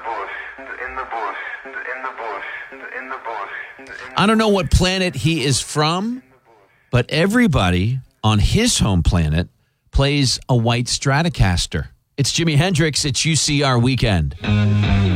I don't know what planet he is from, but everybody on his home planet plays a white Stratocaster. It's Jimi Hendrix. It's UCR Weekend.